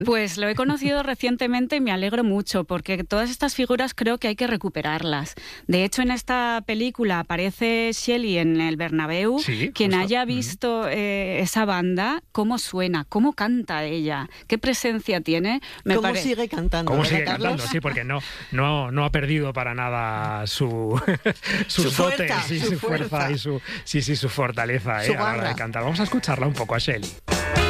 Pues lo he conocido recientemente y me alegro mucho, porque todas estas figuras creo que hay que recuperarlas. De hecho, en esta película aparece Shelley en el Bernabéu. Sí, Quien justo. haya visto esa banda, cómo suena, cómo canta ella, qué presencia tiene. ¿Cómo sigue cantando? ¿Cómo ¿verdad, sigue Carlos? cantando? Sí, porque no ha perdido para nada su Su dote, fuerza, sí, su su fuerza fuerza. y su fortaleza Su a la hora de garra. cantar. Vamos a escucharla un poco a Shelley.